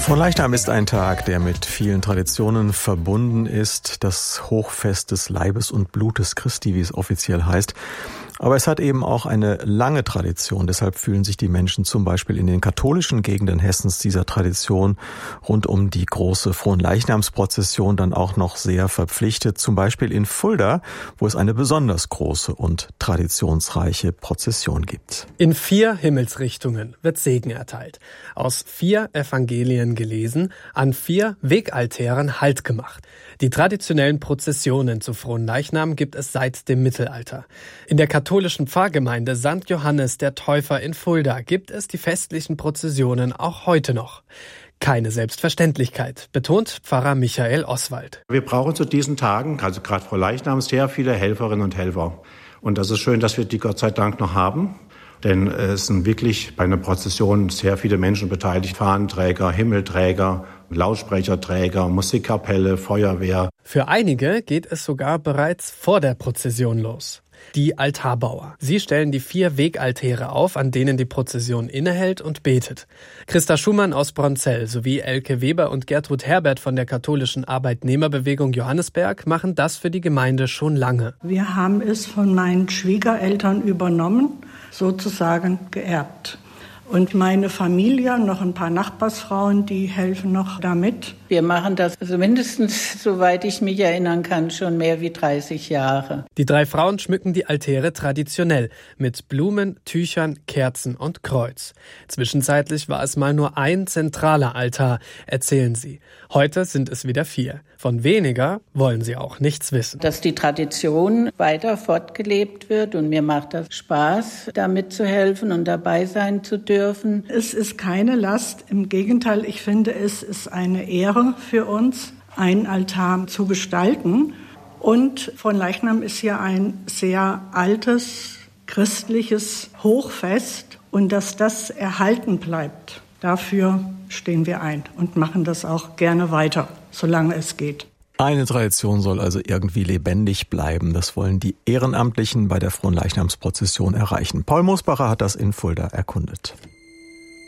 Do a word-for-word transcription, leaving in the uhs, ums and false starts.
Fronleichnam ist ein Tag, der mit vielen Traditionen verbunden ist. Das Hochfest des Leibes und Blutes Christi, wie es offiziell heißt. Aber es hat eben auch eine lange Tradition. Deshalb fühlen sich die Menschen zum Beispiel in den katholischen Gegenden Hessens dieser Tradition rund um die große Fronleichnamsprozession dann auch noch sehr verpflichtet. Zum Beispiel in Fulda, wo es eine besonders große und traditionsreiche Prozession gibt. In vier Himmelsrichtungen wird Segen erteilt. Aus vier Evangelien gelesen, an vier Wegaltären Halt gemacht. Die traditionellen Prozessionen zu Fronleichnam gibt es seit dem Mittelalter. In der katholischen Pfarrgemeinde Sankt Johannes der Täufer in Fulda gibt es die festlichen Prozessionen auch heute noch. Keine Selbstverständlichkeit, betont Pfarrer Michael Oswald. Wir brauchen zu diesen Tagen, also gerade Fronleichnam, sehr viele Helferinnen und Helfer. Und das ist schön, dass wir die Gott sei Dank noch haben. Denn es sind wirklich bei einer Prozession sehr viele Menschen beteiligt. Fahnenträger, Himmelträger, Lautsprecherträger, Musikkapelle, Feuerwehr. Für einige geht es sogar bereits vor der Prozession los. Die Altarbauer. Sie stellen die vier Wegaltäre auf, an denen die Prozession innehält und betet. Christa Schumann aus Bronzell sowie Elke Weber und Gertrud Herbert von der katholischen Arbeitnehmerbewegung Johannesberg machen das für die Gemeinde schon lange. Wir haben es von meinen Schwiegereltern übernommen, sozusagen geerbt. Und meine Familie, noch ein paar Nachbarsfrauen, die helfen noch damit. Wir machen das also mindestens, soweit ich mich erinnern kann, schon mehr wie dreißig Jahre. Die drei Frauen schmücken die Altäre traditionell mit Blumen, Tüchern, Kerzen und Kreuz. Zwischenzeitlich war es mal nur ein zentraler Altar, erzählen sie. Heute sind es wieder vier. Von weniger wollen sie auch nichts wissen. Dass die Tradition weiter fortgelebt wird und mir macht das Spaß, da mitzuhelfen und dabei sein zu dürfen. Es ist keine Last, im Gegenteil, ich finde, es ist eine Ehre für uns, einen Altar zu gestalten. Und Fronleichnam ist ja ein sehr altes christliches Hochfest und dass das erhalten bleibt, dafür stehen wir ein und machen das auch gerne weiter, solange es geht. Eine Tradition soll also irgendwie lebendig bleiben. Das wollen die Ehrenamtlichen bei der Fronleichnamsprozession erreichen. Paul Mosbacher hat das in Fulda erkundet.